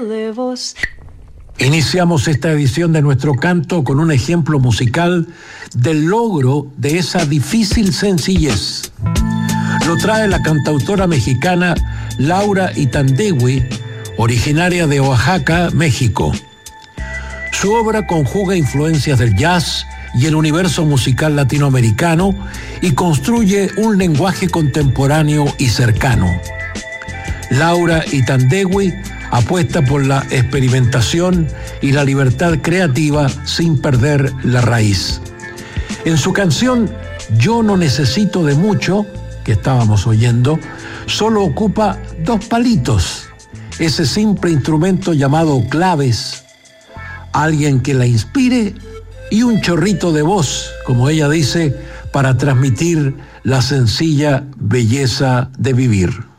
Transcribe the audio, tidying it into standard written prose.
de vos. Iniciamos esta edición de Nuestro Canto con un ejemplo musical del logro de esa difícil sencillez. Lo trae la cantautora mexicana Laura Itandegui, originaria de Oaxaca, México. Su obra conjuga influencias del jazz y el universo musical latinoamericano y construye un lenguaje contemporáneo y cercano. Laura Itandegui apuesta por la experimentación y la libertad creativa sin perder la raíz. En su canción Yo no necesito de mucho, que estábamos oyendo, solo ocupa 2 palitos, ese simple instrumento llamado claves, alguien que la inspire y un chorrito de voz, como ella dice, para transmitir la sencilla belleza de vivir.